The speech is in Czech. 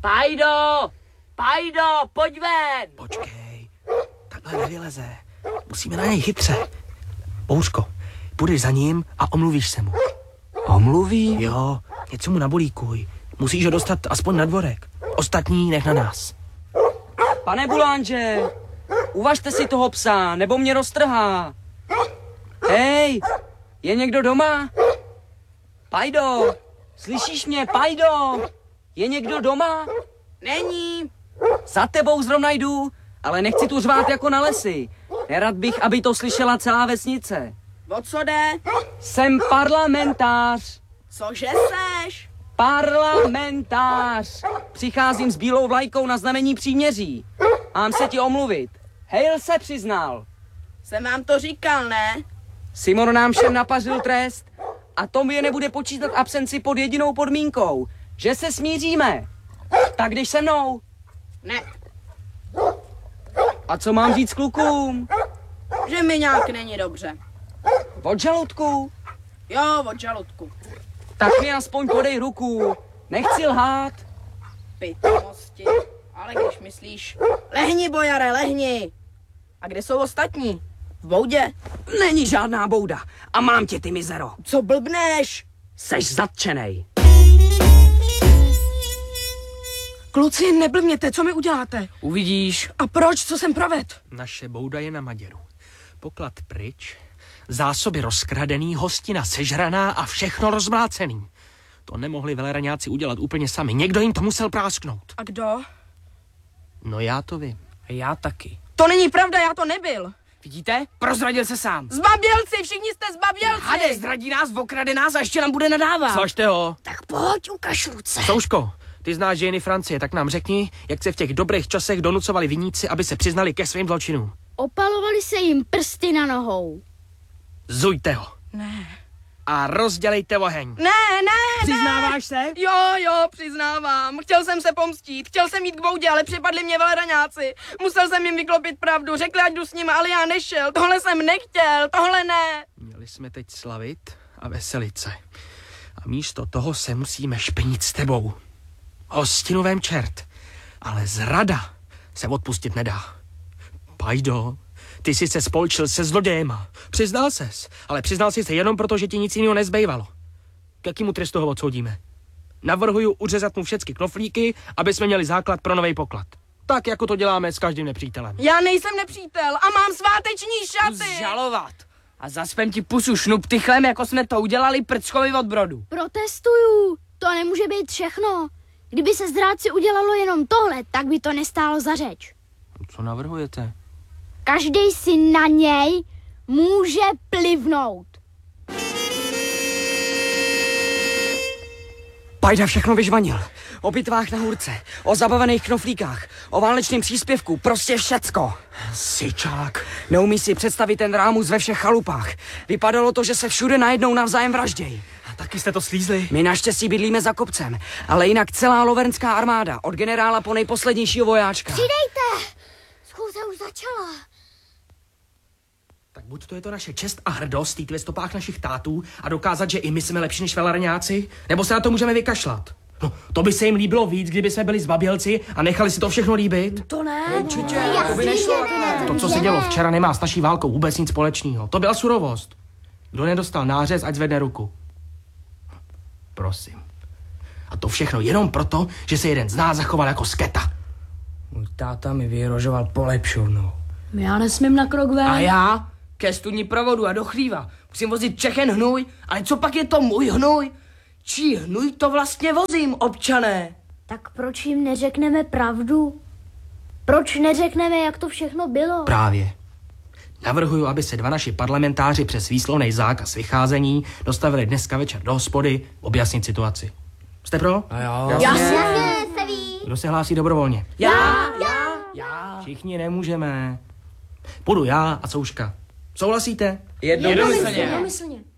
Pajdo, pojď ven! Počkej, takhle nevyleze. Musíme na něj chytře. Bouřko, půjdeš za ním a omluvíš se mu. Omluví? Jo, něco mu nabolíkuj. Musíš ho dostat aspoň na dvorek. Ostatní nech na nás. Pane Bulánže, uvažte si toho psa, nebo mě roztrhá. Hej, je někdo doma? Pajdo, slyšíš mě, Pajdo? Je někdo doma? Není. Za tebou zrovna jdu, ale nechci tu řvát jako na lesy. Nerad bych, aby to slyšela celá vesnice. O co jde? Jsem parlamentář. Cože seš? Parlamentář. Přicházím s bílou vlajkou na znamení příměří. Mám se ti omluvit. Hale se přiznal. Jsem vám to říkal, ne? Simon nám všem napařil trest a Tom je nebude počítat absenci pod jedinou podmínkou, že se smíříme. Tak jdeš se mnou. Ne. A co mám říct klukům? Že mi nějak není dobře. Od žaludku? Jo, od žaludku. Tak mi aspoň podej ruku. Nechci lhát. Pitomosti. Ale když myslíš, lehni, bojare, lehni. A kde jsou ostatní? V boudě? Není žádná bouda. A mám tě, ty mizero. Co blbneš? Seš zatčenej. Kluci, neblbněte, co mi uděláte? Uvidíš. A proč, co jsem provedl? Naše bouda je na Maděru. Poklad pryč, zásoby rozkradený, hostina sežraná a všechno rozmlácený. To nemohli veleraňáci udělat úplně sami. Někdo jim to musel prásknout. A kdo? No já to vím. Já taky. To není pravda, já to nebyl. Vidíte? Prozradil se sám. Zbabělci, všichni jste zbabělci. Hade, zradí nás, okrade nás a ještě nám bude nadávat. Slažte ho. Tak pojď, ukaž ruce. Souško, ty znáš dějiny Francie, tak nám řekni, jak se v těch dobrých časech donucovali viníci, aby se přiznali ke svým zločinům. Opalovali se jim prsty na nohou. Zujte ho. Ne. A rozdělejte oheň. Ne. Přiznáváš se? Jo, přiznávám. Chtěl jsem se pomstít, chtěl jsem jít k boudě, ale připadli mě veleraňáci. Musel jsem jim vyklopit pravdu, řekli, ať jdu s nimi, ale já nešel. Tohle jsem nechtěl, tohle ne. Měli jsme teď slavit a veselit se. A místo toho se musíme špinit s tebou. Hostinu vem čert. Ale zrada se odpustit nedá. Pajdo, ty jsi se spolčil se zlodějema. Přiznal ses, ale přiznal jsi se jenom proto, že ti nic jiného nezbývalo. K jakému trestu ho odsoudíme? Navrhuju uřezat mu všechny knoflíky, aby jsme měli základ pro nový poklad. Tak, jako to děláme s každým nepřítelem. Já nejsem nepřítel a mám sváteční šaty. Žalovat. A zaspem ti pusu šnup tychlem, jako jsme to udělali prckovi od Brodu. Protestuju. To nemůže být všechno. Kdyby se zrádci udělalo jenom tohle, tak by to nestálo za řeč. Co navrhujete? Každý si na něj může plivnout. Pajda všechno vyžvanil. O bitvách na hůrce, o zabavených knoflíkách, o válečném příspěvku, prostě všecko. Syčák. Neumí si představit ten rámus ve všech chalupách. Vypadalo to, že se všude najednou navzájem vraždějí. A taky jste to slízli? My naštěstí bydlíme za kopcem, ale jinak celá lovernská armáda, od generála po nejposlednějšího vojáčka. Přidejte! Schůze už začala. Tak buď to je to naše čest a hrdost jít ve stopách našich tátů a dokázat, že i my jsme lepší než velaraňáci, nebo se na to můžeme vykašlat. No, to by se jim líbilo víc, kdyby jsme byli zbabělci a nechali si to všechno líbit. To ne. Určitě, to by nešlo. To, co se dělo včera, nemá s naší válkou vůbec nic společného. To byla surovost. Kdo nedostal nářez, ať zvedne ruku. Prosím. A to všechno jenom proto, že se jeden z nás zachoval jako sketa. Můj táta mi vyhrožoval polepšovnou. Já nesmím na krok ven. A já? Ke studni provodu a do chlíva. Musím vozit všechen hnůj, ale co pak je to můj hnůj? Čí hnůj to vlastně vozím, občané? Tak proč jim neřekneme pravdu? Proč neřekneme, jak to všechno bylo? Právě. Navrhuju, aby se dva naši parlamentáři přes výslovný zákaz vycházení dostavili dneska večer do hospody objasnit situaci. Jste pro? A jo. Jasně, se ví. Kdo se hlásí dobrovolně? Já. Všichni nemůžeme. Půjdu já a Souška. Souhlasíte? Jednomyslně. Jednomyslně.